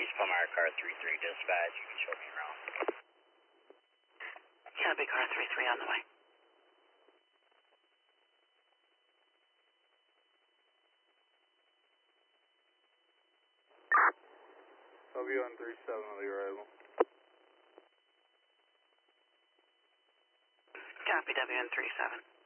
East Palmyra car 33 dispatch. You can show me around. Copy, car 33 on the way. I'll be on 37 on the arrival. Copy, WN 37.